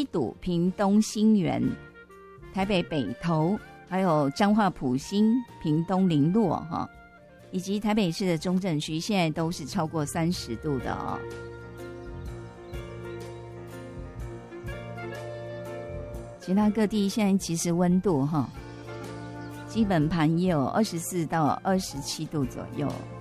堵、屏东新园、台北北投，还有彰化埔心、屏东麟洛哈，以及台北市的中正区，现在都是超过30度的哦。其他各地现在其实温度哈，基本盘也有24到27度左右。